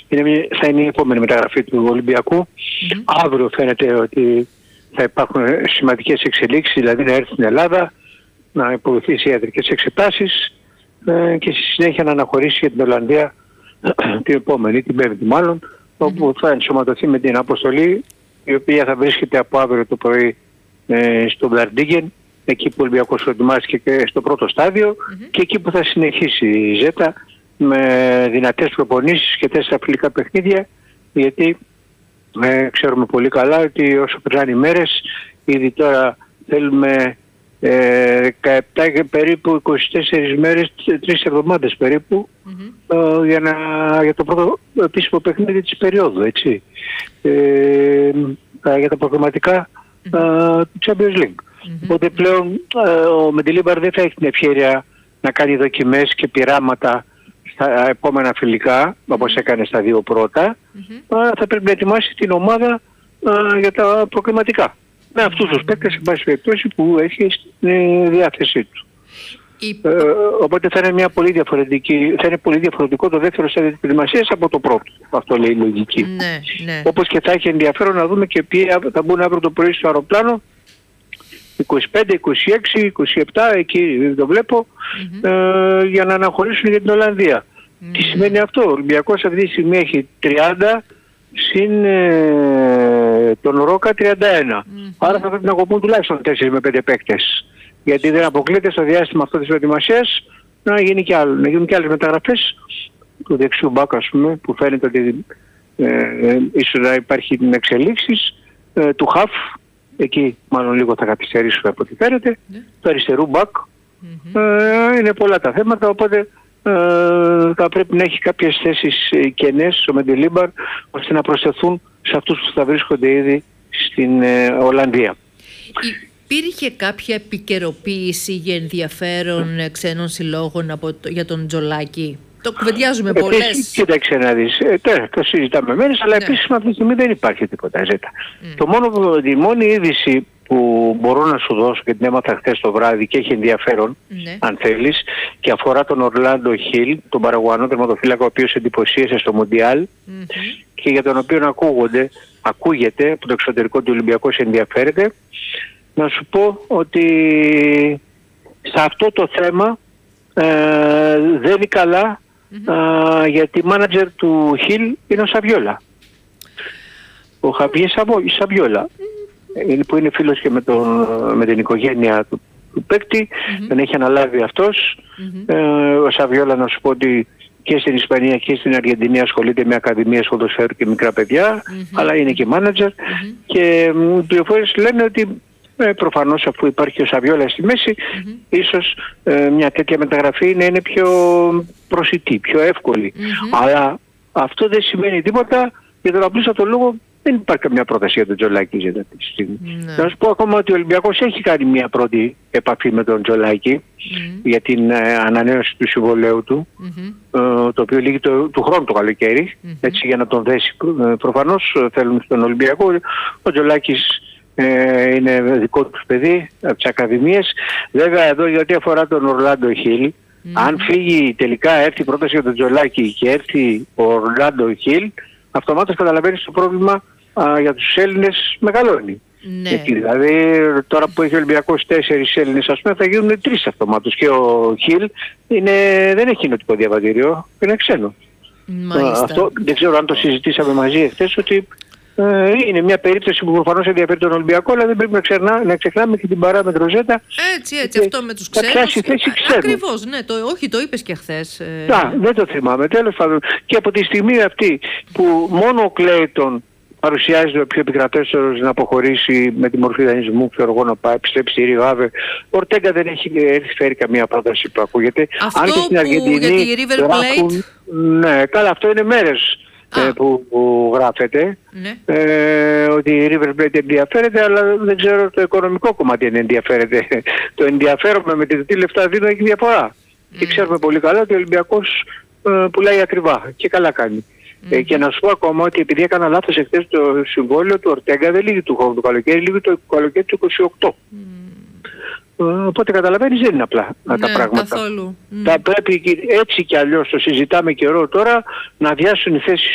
θα είναι η επόμενη μεταγραφή του Ολυμπιακού. Αύριο φαίνεται ότι θα υπάρχουν σημαντικές εξελίξεις, δηλαδή να έρθει στην Ελλάδα, να υποβοηθήσει ιατρικές εξετάσεις και στη συνέχεια να αναχωρήσει για την Ολλανδία την επόμενη, την Πέμπτη μάλλον, όπου θα ενσωματωθεί με την αποστολή, η οποία θα βρίσκεται από αύριο το πρωί στο Βλαρντίγεν, εκεί που ο Ολυμπιακός προετοιμάστηκε και στο πρώτο στάδιο, και εκεί που θα συνεχίσει η Ζέτα με δυνατές προπονήσεις και 4 φιλικά παιχνίδια, γιατί ξέρουμε πολύ καλά ότι όσο περνάνε οι μέρες, ήδη τώρα θέλουμε 17 και περίπου 24 μέρες, 3 εβδομάδες περίπου, για το πρώτο επίσημο παιχνίδι της περίοδου, έτσι, για τα προγραμματικά του Champions League. Οπότε πλέον ο Μεντιλίμπαρ δεν θα έχει την ευκαιρία να κάνει δοκιμές και πειράματα στα επόμενα φιλικά, όπως έκανε στα 2 πρώτα. Θα πρέπει να ετοιμάσει την ομάδα για τα προκριματικά, με αυτούς τους παίκτες, σε πάση περιπτώσει, που έχει στη διάθεσή του. Οπότε θα είναι μια πολύ διαφορετική, θα είναι πολύ διαφορετικό το δεύτερο στάδιο της προετοιμασίας από το πρώτο. Αυτό λέει η λογική. Ναι. Όπως και θα έχει ενδιαφέρον να δούμε και ποιοι θα μπουν αύριο το πρωί στο αεροπλάνο, 25, 26, 27, εκεί το βλέπω, για να αναχωρήσουν για την Ολλανδία. Τι σημαίνει αυτό? Ο Ολυμπιακός αυτή τη στιγμή έχει 30 συν τον Ρόκα 31. Άρα θα πρέπει να κοπούν τουλάχιστον 4 με 5 παίκτες. Γιατί δεν αποκλείεται στο διάστημα αυτό της προετοιμασίας να γίνουν και άλλες μεταγραφές του δεξιού μπακ, ας πούμε, που φαίνεται ότι ίσως να υπάρχει την εξελίξεις, του χαφ, εκεί μάλλον λίγο θα καθυστερήσουμε από ό,τι φαίνεται, του αριστερού μπακ. Είναι πολλά τα θέματα, οπότε θα πρέπει να έχει κάποιες θέσεις κενές ο Μεντιλίμπαρ, ώστε να προσθεθούν σε αυτούς που θα βρίσκονται ήδη στην Ολλανδία. Υπήρχε κάποια επικαιροποίηση για ενδιαφέρον ξένων συλλόγων για τον Τζολάκη? Το κουβεντιάζουμε πολλές. Κοίταξε να δεις. Το συζητάμε μένεις, αλλά επίσης αυτή τη στιγμή δεν υπάρχει τίποτα ζέτα. Η μόνη είδηση που μπορώ να σου δώσω, και την έμαθα χθες το βράδυ και έχει ενδιαφέρον, αν θέλεις, και αφορά τον Ορλάντο Χιλ, τον Παραγουανό τερματοφύλακα, ο οποίος εντυπωσίασε στο Μουντιάλ και για τον οποίο ακούγεται από το εξωτερικό του Ολυμπιακού ενδιαφέρεται. Να σου πω ότι σε αυτό το θέμα δεν είναι καλά, γιατί μάνατζερ του Χιλ είναι ο Σαβιόλα. Ο Χαβιέ Σαβιόλα, που είναι φίλος και με την οικογένεια του παίκτη, τον έχει αναλάβει αυτός. Ο Σαβιόλα, να σου πω ότι και στην Ισπανία και στην Αργεντινή ασχολείται με ακαδημίες ποδοσφαίρου και μικρά παιδιά, αλλά είναι και μάνατζερ. Και οι πληροφορίες λένε ότι προφανώς, αφού υπάρχει ο Σαβιόλα στη μέση, ίσως μια τέτοια μεταγραφή να είναι πιο προσιτή, πιο εύκολη. Αλλά αυτό δεν σημαίνει τίποτα, για τον απλούστατο λόγο δεν υπάρχει καμιά πρόταση για τον Τζολάκη για αυτή τη στιγμή. Να σου πω ακόμα ότι ο Ολυμπιακός έχει κάνει μια πρώτη επαφή με τον Τζολάκη για την ανανέωση του συμβολαίου του, το οποίο λύγει του χρόνου το καλοκαίρι, έτσι, για να τον δέσει. Προφανώς θέλουν στον Ολυμπιακό. Ο Τζολάκης είναι δικό του παιδί από τις ακαδημίες. Βέβαια εδώ, γιατί αφορά τον Ορλάντο Χιλ, αν φύγει τελικά, έρθει η πρόταση για τον Τζολάκη και έρθει ο Ορλάντο Χιλ, αυτομάτως καταλαβαίνεις το πρόβλημα για τους Έλληνες μεγαλώνει. Γιατί, δηλαδή τώρα που έχει ο Ολυμπιακός 4 Έλληνες, ας πούμε, θα γίνουν 3 αυτομάτως, και ο Χιλ δεν έχει κοινοτικό διαβατήριο, είναι ξένο. Αυτό δεν ξέρω αν το συζητήσαμε μαζί εχθές, ότι είναι μια περίπτωση που προφανώς ενδιαφέρει τον Ολυμπιακό, αλλά δεν πρέπει να ξεχνάμε και την παράμετρο Ζέτα. Έτσι, αυτό με τους ξένους. Ακριβώς, ναι, όχι, το είπες και χθες. Δεν το θυμάμαι, τέλος πάντων. Και από τη στιγμή αυτή που μόνο ο Κλέιτον παρουσιάζεται ο πιο επικρατέστερος να αποχωρήσει με τη μορφή δανεισμού, ξέρω εγώ, να πάει, επιστρέψει στη Rio Ave, ο Ορτέγκα δεν έχει φέρει καμία πρόταση που ακούγεται. Αυτό αν και στην Αργεντινή, για τη River Plate. Ναι, καλά, αυτό είναι μέρες που γράφεται, ότι η River Plate ενδιαφέρεται, αλλά δεν ξέρω το οικονομικό κομμάτι αν ενδιαφέρεται. Το ενδιαφέρον με τι λεφτά δίνω έχει διαφορά. Και ξέρουμε πολύ καλά ότι ο Ολυμπιακός πουλάει ακριβά και καλά κάνει. Και να σου πω ακόμα ότι επειδή έκανα λάθος εχθές, το συμβόλαιο του Ορτέγκα δεν λύγει του χρόνου του καλοκαίρι, λύγει το καλοκαίρι του 28. Οπότε καταλαβαίνεις, δεν είναι απλά τα πράγματα. Καθόλου. Θα πρέπει έτσι κι αλλιώς, το συζητάμε καιρό τώρα, να αδειάσουν οι θέσεις